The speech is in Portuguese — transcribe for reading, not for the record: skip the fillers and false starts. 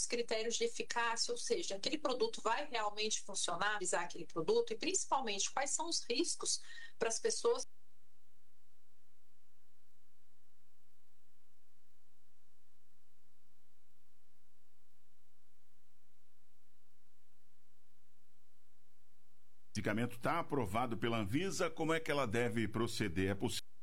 os critérios de eficácia, ou seja, aquele produto vai realmente funcionar, usar aquele produto, e principalmente quais são os riscos para as pessoas. O medicamento está aprovado pela Anvisa, como é que ela deve proceder? É possível